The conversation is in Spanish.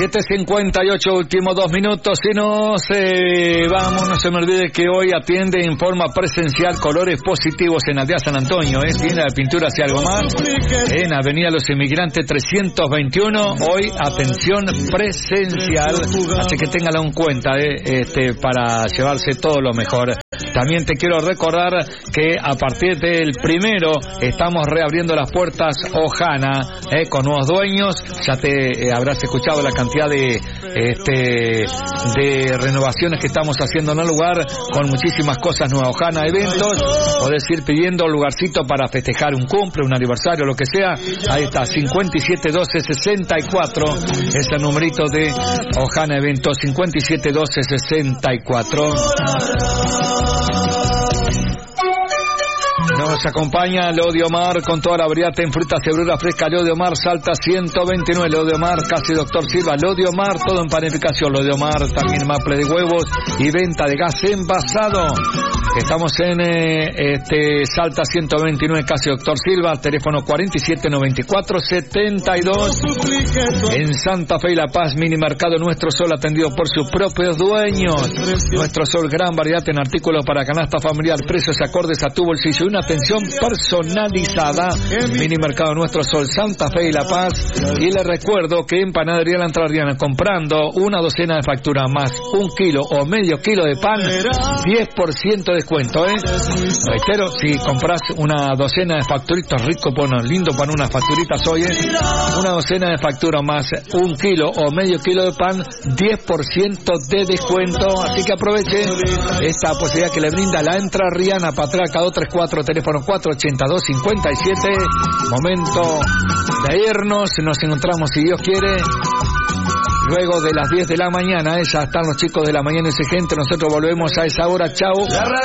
7:58, últimos 2 minutos. Si nos vamos, no se me olvide que hoy atiende en forma presencial Colores Positivos en Aldea San Antonio. Tienda de pinturas y algo más en Avenida Los Inmigrantes 321. Hoy atención presencial, así que téngalo en cuenta para llevarse todo lo mejor. También te quiero recordar que a partir del 1 estamos reabriendo las puertas Ojana con nuevos dueños. Ya te habrás escuchado la cantidad de renovaciones que estamos haciendo en el lugar, con muchísimas cosas nuevas. Ojana Eventos, podés ir pidiendo un lugarcito para festejar un cumple, un aniversario, lo que sea. Ahí está, 571264 es el numerito de Ojana Eventos, 571264. Nos acompaña Lodio Mar con toda la variedad en frutas y verduras frescas. Lodio Mar, Salta 129. Lodio Mar, casi Doctor Silva. Lodio Mar, todo en panificación. Lodio Mar, también maple de huevos y venta de gas envasado. Estamos en Salta 129, casi Doctor Silva, teléfono 4794-72. En Santa Fe y La Paz, Mini Mercado Nuestro Sol, atendido por sus propios dueños. Nuestro Sol, gran variedad en artículos para canasta familiar, precios acordes a tu bolsillo y una atención personalizada. Mini Mercado Nuestro Sol, Santa Fe y La Paz. Y les recuerdo que en Panadería La Entrerriana, comprando una docena de facturas más 1 kilo o medio kilo de pan, 10% de descuento, Reitero, si compras una docena de facturitos ricos, bueno, lindo para unas facturitas hoy, una docena de facturas más 1 kilo o medio kilo de pan, 10% de descuento. Así que aproveche esta posibilidad que le brinda La Entrerriana, Patriarca 234, teléfono 482-57. Momento de irnos, nos encontramos, si Dios quiere, luego de las 10 de la mañana. Ya están los chicos de La Mañana Exigente, nosotros volvemos a esa hora. Chau.